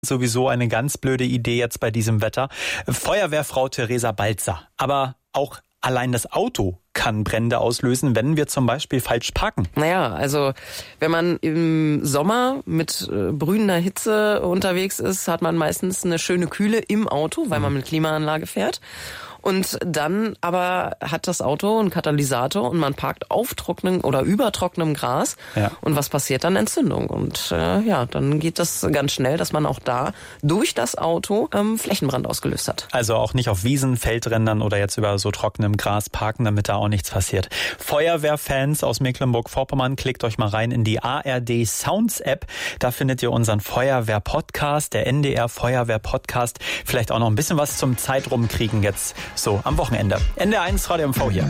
Sowieso eine ganz blöde Idee jetzt bei diesem Wetter. Feuerwehrfrau Theresa Balzer. Aber auch allein das Auto kann Brände auslösen, wenn wir zum Beispiel falsch parken. Naja, also wenn man im Sommer mit brühender Hitze unterwegs ist, hat man meistens eine schöne Kühle im Auto, weil man mit Klimaanlage fährt. Und dann aber hat das Auto einen Katalysator und man parkt auf trockenem oder über trockenem Gras. Ja. Und was passiert dann? Entzündung. Und dann geht das ganz schnell, dass man auch da durch das Auto Flächenbrand ausgelöst hat. Also auch nicht auf Wiesen, Feldrändern oder jetzt über so trockenem Gras parken, damit da auch nichts passiert. Feuerwehrfans aus Mecklenburg-Vorpommern, klickt euch mal rein in die ARD Sounds App. Da findet ihr unseren Feuerwehr-Podcast, der NDR Feuerwehr-Podcast. Vielleicht auch noch ein bisschen was zum Zeitrumkriegen jetzt so am Wochenende. NDR1 Radio MV hier.